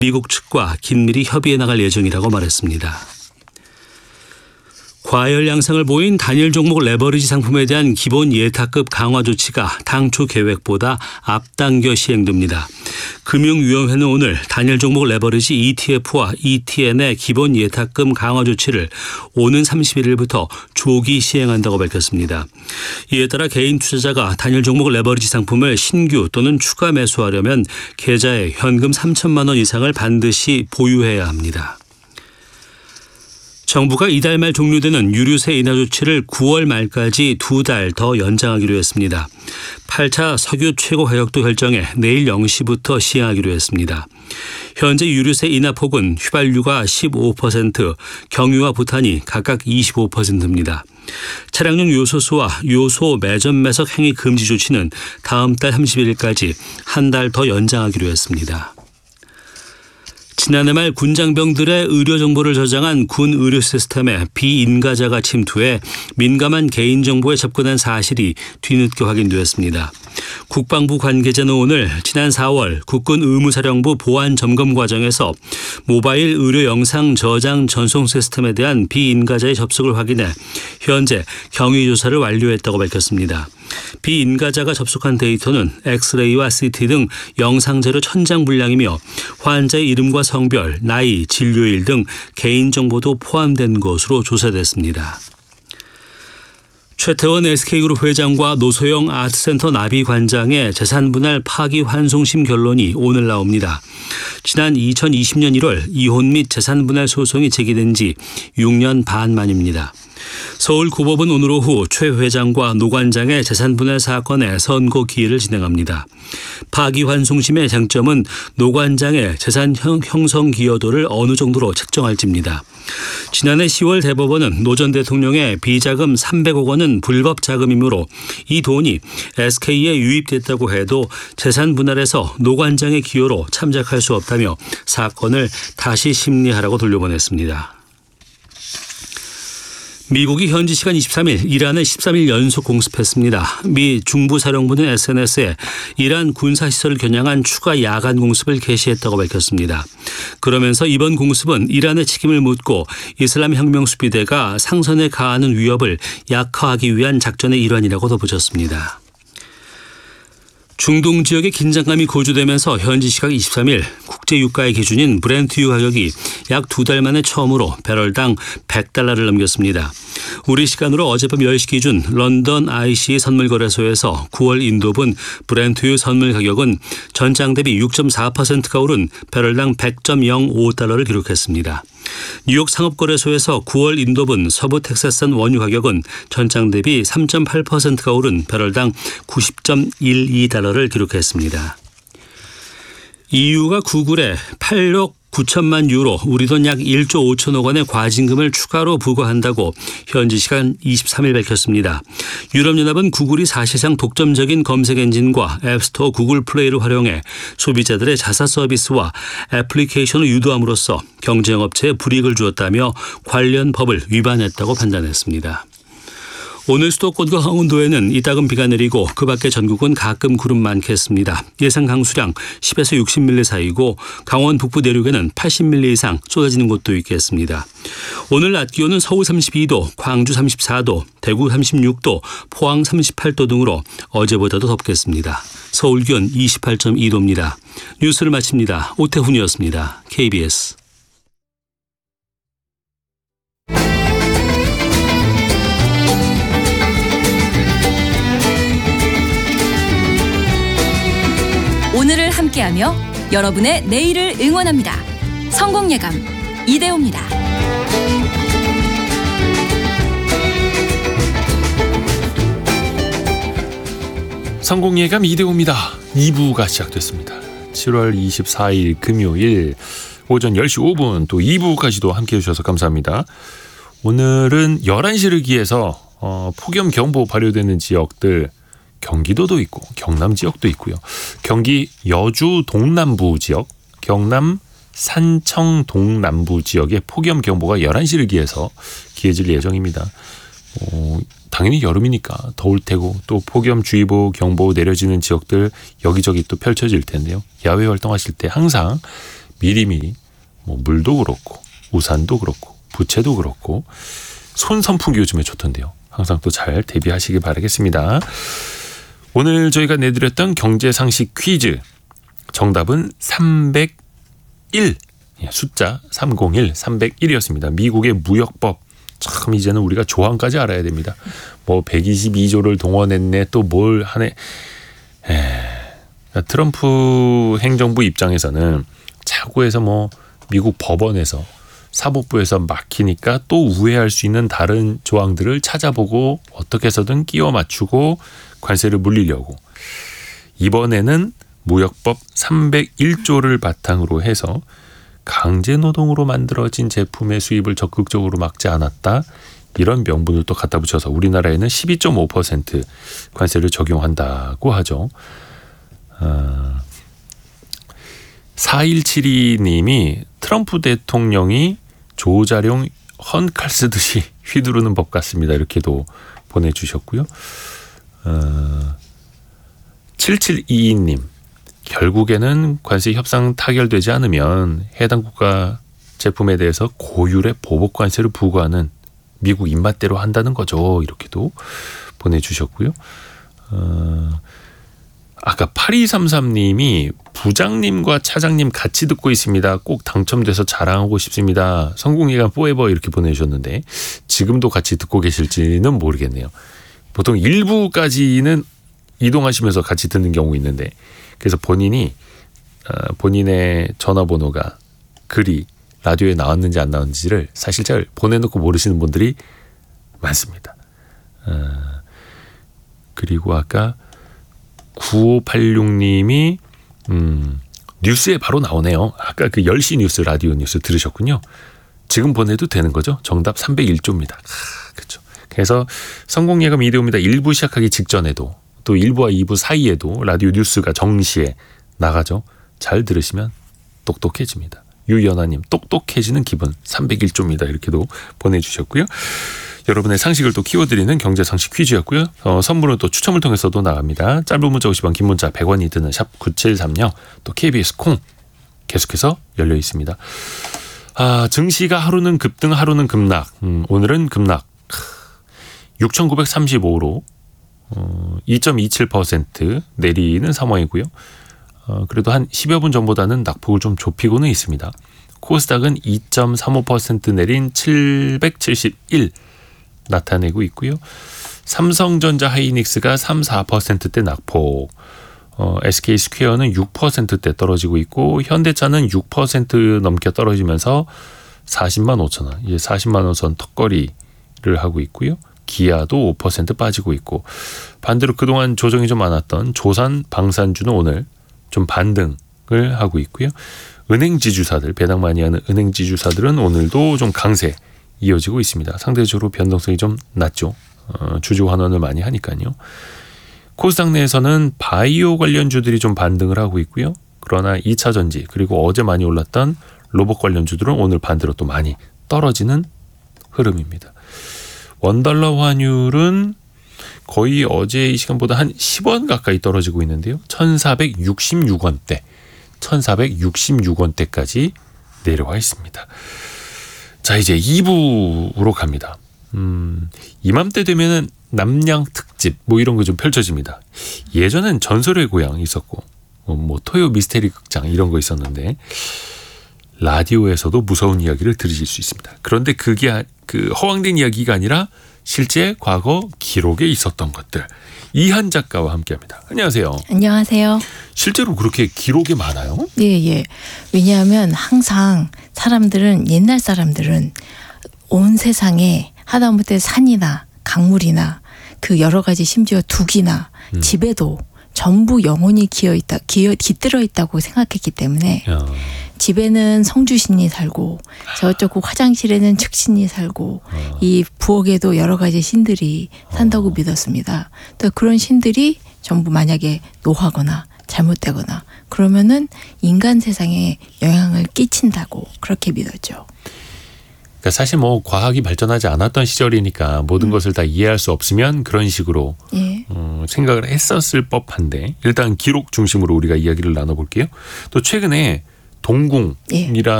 미국 측과 긴밀히 협의해 나갈 예정이라고 말했습니다. 과열 양상을 보인 단일 종목 레버리지 상품에 대한 기본 예탁급 강화 조치가 당초 계획보다 앞당겨 시행됩니다. 금융위원회는 오늘 단일 종목 레버리지 ETF와 ETN의 기본 예탁금 강화 조치를 오는 31일부터 조기 시행한다고 밝혔습니다. 이에 따라 개인 투자자가 단일 종목 레버리지 상품을 신규 또는 추가 매수하려면 계좌에 현금 3천만 원 이상을 반드시 보유해야 합니다. 정부가 이달 말 종료되는 유류세 인하 조치를 9월 말까지 2달 더 연장하기로 했습니다. 8차 석유 최고 가격도 결정해 내일 0시부터 시행하기로 했습니다. 현재 유류세 인하 폭은 휘발유가 15%, 경유와 부탄이 각각 25%입니다. 차량용 요소수와 요소 매점 매석 행위 금지 조치는 다음 달 31일까지 한 달 더 연장하기로 했습니다. 지난해 말 군장병들의 의료 정보를 저장한 군 의료 시스템에 비인가자가 침투해 민감한 개인정보에 접근한 사실이 뒤늦게 확인되었습니다. 국방부 관계자는 오늘 지난 4월 국군 의무사령부 보안 점검 과정에서 모바일 의료 영상 저장 전송 시스템에 대한 비인가자의 접속을 확인해 현재 경위 조사를 완료했다고 밝혔습니다. 비인가자가 접속한 데이터는 엑스레이와 CT 등 영상자료 1000장 분량이며 환자의 이름과 성별, 나이, 진료일 등 개인정보도 포함된 것으로 조사됐습니다. 최태원 SK그룹 회장과 노소영 아트센터 나비 관장의 재산분할 파기환송심 결론이 오늘 나옵니다. 지난 2020년 1월 이혼 및 재산분할 소송이 제기된 지 6년 반 만입니다. 서울고법은 오늘 오후 최 회장과 노 관장의 재산분할 사건의 선고 기일을 진행합니다. 파기환송심의 쟁점은 노 관장의 재산 형성 기여도를 어느 정도로 책정할지입니다. 지난해 10월 대법원은 노 전 대통령의 비자금 300억 원은 불법 자금이므로 이 돈이 SK에 유입됐다고 해도 재산 분할에서 노 관장의 기여로 참작할 수 없다며 사건을 다시 심리하라고 돌려보냈습니다. 미국이 현지 시간 23일 이란에 13일 연속 공습했습니다. 미 중부사령부는 SNS에 이란 군사시설을 겨냥한 추가 야간 공습을 개시했다고 밝혔습니다. 그러면서 이번 공습은 이란의 책임을 묻고 이슬람 혁명수비대가 상선에 가하는 위협을 약화하기 위한 작전의 일환이라고 덧붙였습니다. 중동 지역의 긴장감이 고조되면서 현지 시각 23일 국제유가의 기준인 브렌트유 가격이 약 2달 만에 처음으로 배럴당 $100를 넘겼습니다. 우리 시간으로 어젯밤 10시 기준 런던 IC 선물거래소에서 9월 인도분 브렌트유 선물 가격은 전장 대비 6.4%가 오른 배럴당 $100.05를 기록했습니다. 뉴욕 상업거래소에서 9월 인도분 서부 텍사스산 원유 가격은 전장 대비 3.8%가 오른 배럴당 $90.12를 기록했습니다. EU가 구글에 8억 9천만 유로, 우리 돈 약 1조 5천억 원의 과징금을 추가로 부과한다고 현지 시간 23일 밝혔습니다. 유럽연합은 구글이 사실상 독점적인 검색 엔진과 앱스토어 구글 플레이를 활용해 소비자들의 자사 서비스와 애플리케이션을 유도함으로써 경쟁업체에 불이익을 주었다며 관련 법을 위반했다고 판단했습니다. 오늘 수도권과 강원도에는 이따금 비가 내리고 그 밖에 전국은 가끔 구름 많겠습니다. 예상 강수량 10에서 60mm 사이고 강원 북부 내륙에는 80mm 이상 쏟아지는 곳도 있겠습니다. 오늘 낮 기온은 서울 32도, 광주 34도, 대구 36도, 포항 38도 등으로 어제보다도 덥겠습니다. 서울 기온 28.2도입니다. 뉴스를 마칩니다. 오태훈이었습니다. KBS. 오늘을 함께하며 여러분의 내일을 응원합니다. 성공예감 이대호입니다. 성공예감 이대호입니다. 2부가 시작됐습니다. 7월 24일 금요일 오전 10시 5분 또 2부까지도 함께해 주셔서 감사합니다. 오늘은 11시를 기해서 폭염경보 발효되는 지역들 경기도도 있고 경남 지역도 있고요. 경기 여주 동남부 지역, 경남 산청 동남부 지역에 폭염경보가 11시를 기해서 기해질 예정입니다. 당연히 여름이니까 더울 테고 또 폭염주의보 경보 내려지는 지역들 여기저기 또 펼쳐질 텐데요. 야외 활동하실 때 항상 미리미리 뭐 물도 그렇고 우산도 그렇고 부채도 그렇고 손 선풍기 요즘에 좋던데요. 항상 또 잘 대비하시기 바라겠습니다. 오늘 저희가 내드렸던 경제상식 퀴즈 정답은 301 숫자 301 301이었습니다. 미국의 무역법 참 이제는 우리가 조항까지 알아야 됩니다. 뭐 122조를 동원했네 또 뭘 하네. 트럼프 행정부 입장에서는 차고에서 뭐 미국 법원에서 사법부에서 막히니까 또 우회할 수 있는 다른 조항들을 찾아보고 어떻게 해서든 끼워 맞추고 관세를 물리려고 이번에는 무역법 301조를 바탕으로 해서 강제노동으로 만들어진 제품의 수입을 적극적으로 막지 않았다. 이런 명분을 또 갖다 붙여서 우리나라에는 12.5% 관세를 적용한다고 하죠. 4172님이 트럼프 대통령이 조자룡 헌칼 쓰듯이 휘두르는 법 같습니다. 이렇게도 보내주셨고요. 7722님 결국에는 관세 협상 타결되지 않으면 해당 국가 제품에 대해서 고율의 보복 관세를 부과하는 미국 입맛대로 한다는 거죠. 이렇게도 보내주셨고요. 아까 8233님이 부장님과 차장님 같이 듣고 있습니다. 꼭 당첨돼서 자랑하고 싶습니다. 성공예감 포에버 이렇게 보내주셨는데 지금도 같이 듣고 계실지는 모르겠네요. 보통 1부까지는 이동하시면서 같이 듣는 경우 있는데 그래서 본인이 본인의 전화번호가 글이 라디오에 나왔는지 안 나왔는지를 사실 잘 보내놓고 모르시는 분들이 많습니다. 그리고 아까 9586님이 뉴스에 바로 나오네요. 아까 그 10시 뉴스 라디오 뉴스 들으셨군요. 지금 보내도 되는 거죠. 정답 301조입니다. 그렇죠. 그래서 성공예감 이대호입니다. 1부 시작하기 직전에도 또 1부와 2부 사이에도 라디오 뉴스가 정시에 나가죠. 잘 들으시면 똑똑해집니다. 유연아님 똑똑해지는 기분 301조입니다. 이렇게도 보내주셨고요. 여러분의 상식을 또 키워드리는 경제상식 퀴즈였고요. 선물은 또 추첨을 통해서도 나갑니다. 짧은 문자 50원 긴 문자 100원이 드는 샵 9730 또 KBS 콩 계속해서 열려 있습니다. 증시가 하루는 급등 하루는 급락. 오늘은 급락 6,935로 2.27% 내리는 상황이고요. 그래도 한 10여 분 전보다는 낙폭을 좀 좁히고는 있습니다. 코스닥은 2.35% 내린 771 나타내고 있고요. 삼성전자 하이닉스가 3-4%대 낙폭, SK스퀘어는 6%대 떨어지고 있고 현대차는 6% 넘게 떨어지면서 40만 5천 원, 이제 40만 원 선 턱걸이를 하고 있고요. 기아도 5% 빠지고 있고 반대로 그동안 조정이 좀 많았던 조선, 방산주는 오늘 좀 반등을 하고 있고요. 은행 지주사들, 배당 많이 하는 은행 지주사들은 오늘도 좀 강세 이어지고 있습니다. 상대적으로 변동성이 좀 낮죠. 주주 환원을 많이 하니까요. 코스닥 내에서는 바이오 관련주들이 좀 반등을 하고 있고요. 그러나 2차 전지 그리고 어제 많이 올랐던 로봇 관련주들은 오늘 반대로 또 많이 떨어지는 흐름입니다. 원달러 환율은 거의 어제 이 시간보다 한 10원 가까이 떨어지고 있는데요. 1,466원대, 1,466원대까지 내려와 있습니다. 자, 이제 2부로 갑니다. 이맘때 되면은 남양 특집 뭐 이런 거 좀 펼쳐집니다. 예전엔 전설의 고향 있었고 뭐 토요 미스테리 극장 이런 거 있었는데 라디오에서도 무서운 이야기를 들으실 수 있습니다. 그런데 그게 그 허황된 이야기가 아니라 실제 과거 기록에 있었던 것들. 이한 작가와 함께합니다. 안녕하세요. 안녕하세요. 실제로 그렇게 기록이 많아요? 예. 왜냐하면 항상 옛날 사람들은 온 세상에 하다못해 산이나 강물이나 그 여러 가지 심지어 둑이나 집에도 전부 영혼이 깃들어 있다고 생각했기 때문에 집에는 성주신이 살고 저쪽 화장실에는 측신이 살고 이 부엌에도 여러 가지 신들이 산다고 믿었습니다. 또 그런 신들이 전부 만약에 노하거나 잘못되거나 그러면은 인간 세상에 영향을 끼친다고 그렇게 믿었죠. 그러니까 사실 뭐 과학이 발전하지 않았던 시절이니까 모든 것을 다 이해할 수 없으면 그런 식으로 생각을 했었을 법한데 일단 기록 중심으로 우리가 이야기를 나눠볼게요. 또 최근에 동궁이라는